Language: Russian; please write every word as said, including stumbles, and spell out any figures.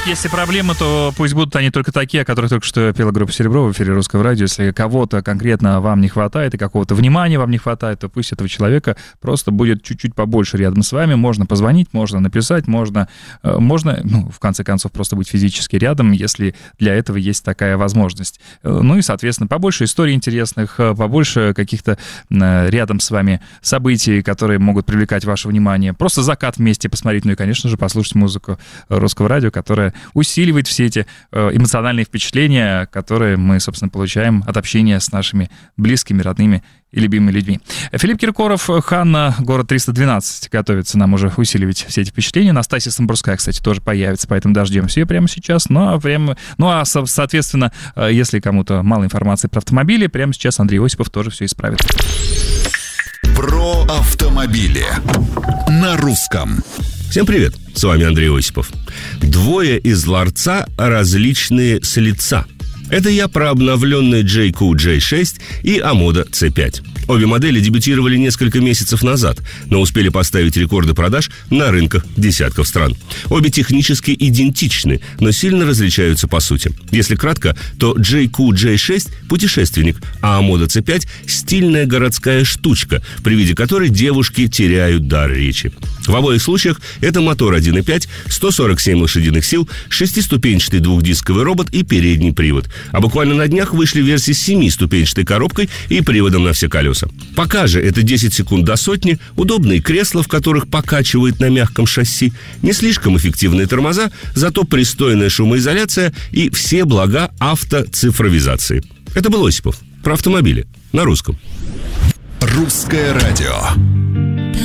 Если проблемы, то пусть будут они только такие, о которых только что пела группа «Серебро» в эфире Русского радио. Если кого-то конкретно вам не хватает и какого-то внимания вам не хватает, то пусть этого человека просто будет чуть-чуть побольше рядом с вами. Можно позвонить, можно написать, можно, можно, ну, в конце концов, просто быть физически рядом, если для этого есть такая возможность. Ну и, соответственно, побольше историй интересных, побольше каких-то рядом с вами событий, которые могут привлекать ваше внимание. Просто закат вместе посмотреть, ну и, конечно же, послушать музыку Русского радио, которая усиливает все эти эмоциональные впечатления, которые мы, собственно, получаем от общения с нашими близкими, родными и любимыми людьми. Филипп Киркоров, Ханна, город триста двенадцать, готовится нам уже усиливать все эти впечатления. Настасья Самбурская, кстати, тоже появится, поэтому дождемся ее прямо сейчас. Ну а, прямо, ну, а соответственно, если кому-то мало информации про автомобили, прямо сейчас Андрей Осипов тоже все исправит. Про автомобили на русском. Всем привет, с вами Андрей Осипов. Двое из ларца, различные с лица. Это я про обновленные джей кью джей шесть и Амода си пять. Обе модели дебютировали несколько месяцев назад, но успели поставить рекорды продаж на рынках десятков стран. Обе технически идентичны, но сильно различаются по сути. Если кратко, то джей кью джей шесть – путешественник, а Амода си пять – стильная городская штучка, при виде которой девушки теряют дар речи. В обоих случаях это мотор один и пять, сто сорок семь лошадиных сил, шестиступенчатый двухдисковый робот и передний привод. А буквально на днях вышли версии с семиступенчатой коробкой и приводом на все колеса. Пока же это десять секунд до сотни, удобные кресла, в которых покачивает на мягком шасси, не слишком эффективные тормоза, зато пристойная шумоизоляция и все блага автоцифровизации. Это был Осипов. Про автомобили. На русском. Русское радио.